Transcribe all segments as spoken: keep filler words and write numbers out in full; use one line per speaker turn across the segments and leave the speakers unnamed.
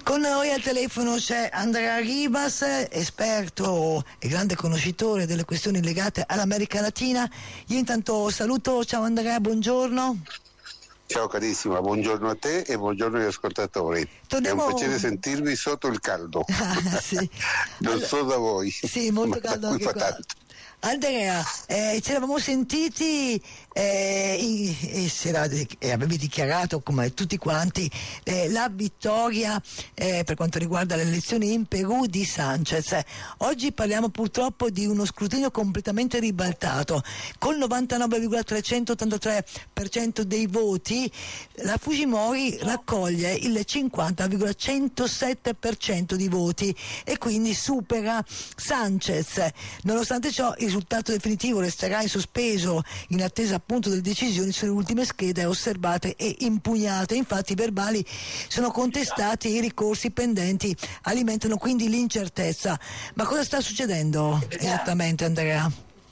Con noi al telefono c'è Andrea Rivas, esperto e grande conoscitore delle questioni legate all'America Latina. Io intanto saluto, ciao Andrea, buongiorno.
Ciao carissima, buongiorno a te e buongiorno agli ascoltatori.
Torniamo...
È un piacere sentirvi sotto il caldo.
Ah, sì.
Non
allora,
so da voi.
Sì, molto caldo anche qua. Tanto. Andrea, eh, ci eravamo sentiti eh, e, e, e avevi dichiarato, come tutti quanti, eh, la vittoria eh, per quanto riguarda le elezioni in Perù di Sanchez. Oggi parliamo purtroppo di uno scrutinio completamente ribaltato. Col novantanove virgola trecentottantatré per cento dei voti la Fujimori raccoglie il cinquanta virgola centosette per cento di voti e quindi supera Sanchez. Nonostante ciò, il risultato definitivo resterà in sospeso in attesa appunto delle decisioni sulle ultime schede osservate e impugnate. Infatti i verbali sono contestati e i ricorsi pendenti alimentano quindi l'incertezza. Ma cosa sta succedendo esattamente, Andrea?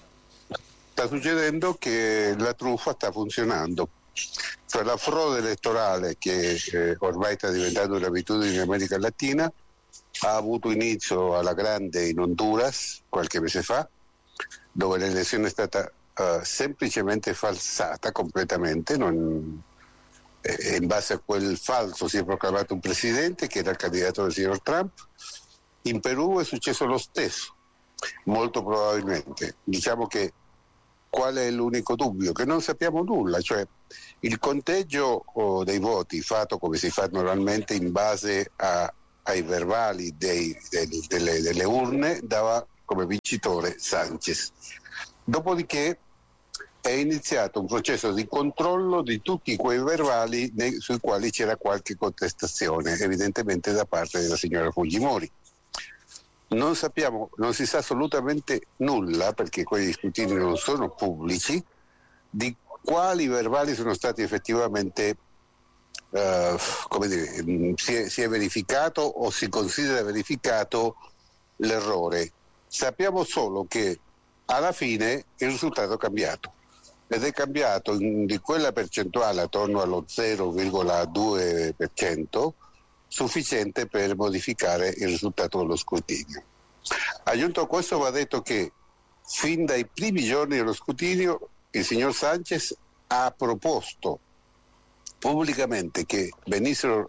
Sta succedendo che la truffa sta funzionando. Cioè la frode elettorale, che eh, ormai sta diventando un'abitudine in America Latina, ha avuto inizio alla grande in Honduras qualche mese fa, dove l'elezione è stata uh, semplicemente falsata completamente, non, eh, in base a quel falso si è proclamato un presidente che era il candidato del signor Trump. In Perù è successo lo stesso, molto probabilmente. Diciamo che qual è l'unico dubbio? Che non sappiamo nulla, cioè il conteggio oh, dei voti fatto come si fa normalmente in base a, ai verbali dei, dei, delle, delle urne dava come vincitore Sanchez. Dopodiché è iniziato un processo di controllo di tutti quei verbali nei, sui quali c'era qualche contestazione, evidentemente da parte della signora Fujimori. Non sappiamo, non si sa assolutamente nulla, perché quegli scrutini non sono pubblici, di quali verbali sono stati effettivamente, uh, come dire, si è, si è verificato o si considera verificato l'errore. Sappiamo solo che alla fine il risultato è cambiato ed è cambiato in, di quella percentuale attorno allo zero virgola due per cento, sufficiente per modificare il risultato dello scrutinio. Aggiunto a questo va detto che fin dai primi giorni dello scrutinio il signor Sanchez ha proposto pubblicamente che venissero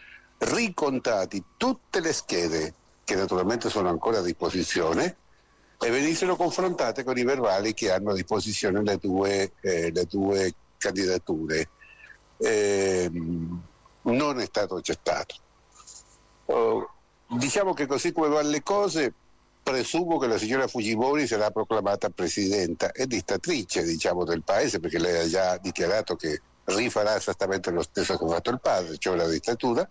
ricontati tutte le schede che naturalmente sono ancora a disposizione e venissero confrontate con i verbali che hanno a disposizione le due, eh, le due candidature. Eh, non è stato accettato. Oh, diciamo che così come vanno le cose, presumo che la signora Fujimori sarà proclamata presidenta e dittatrice, diciamo, del paese, perché lei ha già dichiarato che rifarà esattamente lo stesso che ha fatto il padre, cioè la dittatura.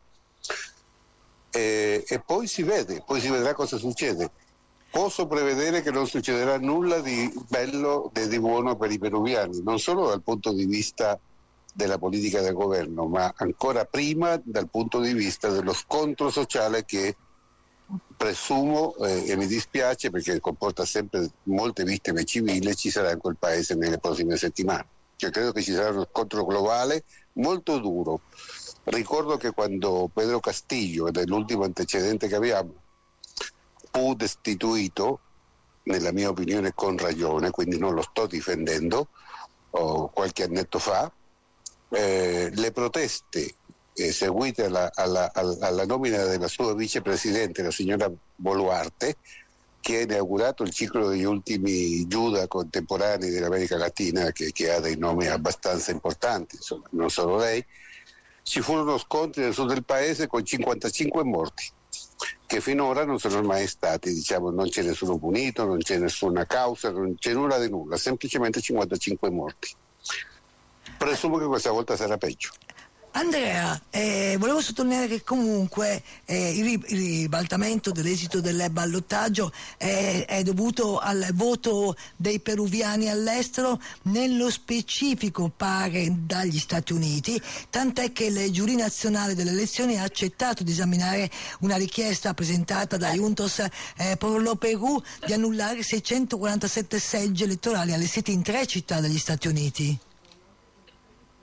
E, e poi si vede, poi si vedrà cosa succede. Posso prevedere che non succederà nulla di bello e di buono per i peruviani, non solo dal punto di vista della politica del governo, ma ancora prima dal punto di vista dello scontro sociale che presumo, eh, e mi dispiace perché comporta sempre molte vittime civili, ci sarà in quel paese nelle prossime settimane. Cioè, credo che ci sarà uno scontro globale molto duro. Ricordo che quando Pedro Castillo, ed è l'ultimo antecedente che abbiamo, fu destituito, nella mia opinione con ragione, quindi non lo sto difendendo, oh, qualche annetto fa, eh, le proteste eh, seguite alla, alla, alla nomina della sua vicepresidente, la signora Boluarte, che ha inaugurato il ciclo degli ultimi Giuda contemporanei dell'America Latina, che, che ha dei nomi abbastanza importanti, insomma, non solo lei. Ci furono scontri nel sud del paese con cinquantacinque morti, che finora non sono mai stati, diciamo, non c'è nessuno punito, non c'è nessuna causa, non c'è nulla di nulla, semplicemente cinquantacinque morti. Presumo che questa volta sarà peggio.
Andrea, eh, volevo sottolineare che comunque eh, il, il ribaltamento dell'esito del ballottaggio è, è dovuto al voto dei peruviani all'estero, nello specifico pare dagli Stati Uniti, tant'è che il giurì nazionale delle elezioni ha accettato di esaminare una richiesta presentata da Juntos eh, por lo Perú di annullare seicentoquarantasette seggi elettorali allestiti in tre città degli Stati Uniti.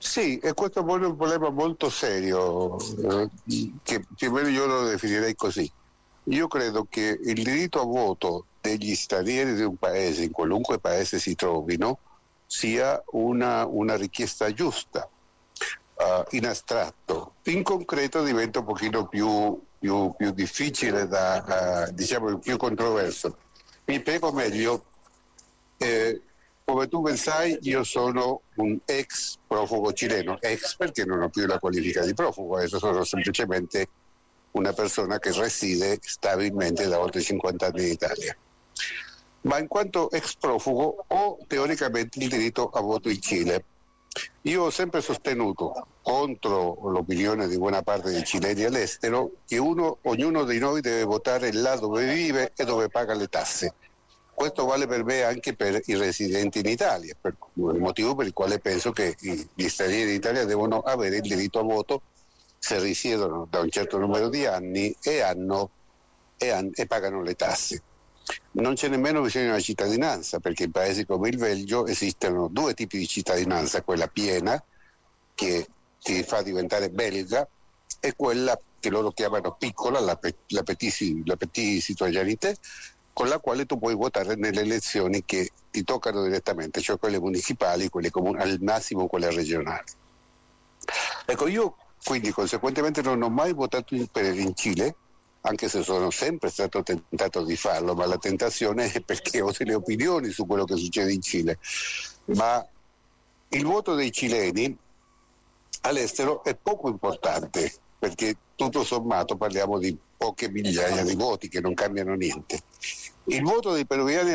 Sì, e questo pone un problema molto serio, eh, che più o meno io lo definirei così. Io credo che il diritto a voto degli stranieri di un paese, in qualunque paese si trovino, sia una, una richiesta giusta, uh, in astratto. In concreto diventa un pochino più, più, più difficile, da, uh, diciamo più controverso. Mi spiego meglio. Eh, Come tu ben sai, io sono un ex profugo cileno, ex perché non ho più la qualifica di profugo, adesso sono semplicemente una persona che reside stabilmente da oltre cinquanta anni in Italia. Ma in quanto ex profugo ho teoricamente il diritto a voto in Cile. Io ho sempre sostenuto, contro l'opinione di buona parte dei cileni all'estero, che uno, ognuno di noi deve votare là dove vive e dove paga le tasse. Questo vale per me anche per i residenti in Italia, per il motivo per il quale penso che gli stranieri in Italia devono avere il diritto a voto se risiedono da un certo numero di anni e, hanno, e, han, e pagano le tasse. Non c'è nemmeno bisogno di una cittadinanza, perché in paesi come il Belgio esistono due tipi di cittadinanza, quella piena, che ti fa diventare belga, e quella che loro chiamano piccola, la, la petit, la petit citoyenneté, con la quale tu puoi votare nelle elezioni che ti toccano direttamente, cioè quelle municipali, quelle comuni, al massimo quelle regionali. Ecco, io quindi conseguentemente non ho mai votato in, per, in Cile, anche se sono sempre stato tentato di farlo, ma la tentazione è perché ho delle opinioni su quello che succede in Cile. Ma il voto dei cileni all'estero è poco importante, perché tutto sommato parliamo di poche migliaia di voti che non cambiano niente. Il voto dei peruviani